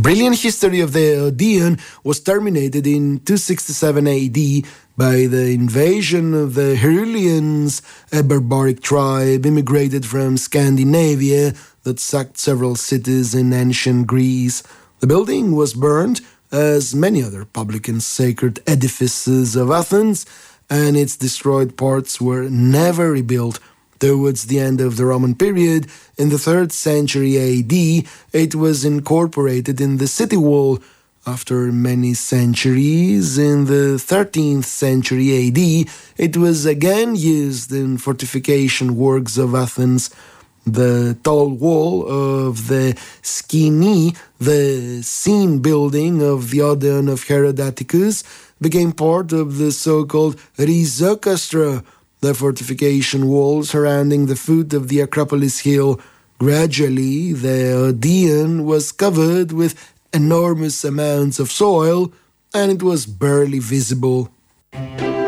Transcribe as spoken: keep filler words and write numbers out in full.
brilliant history of the Odeon was terminated in two sixty-seven A D by the invasion of the Herulians, a barbaric tribe immigrated from Scandinavia that sacked several cities in ancient Greece. The building was burned, as many other public and sacred edifices of Athens, and its destroyed parts were never rebuilt. Towards the end of the Roman period, in the third century A D, it was incorporated in the city wall. After many centuries, in the thirteenth century A D, it was again used in fortification works of Athens. The tall wall of the Skini, the scene building of the Odeon of Herod Atticus, became part of the so-called Rhizocastra, the fortification wall surrounding the foot of the Acropolis hill. Gradually, the Odeon was covered with enormous amounts of soil, and it was barely visible.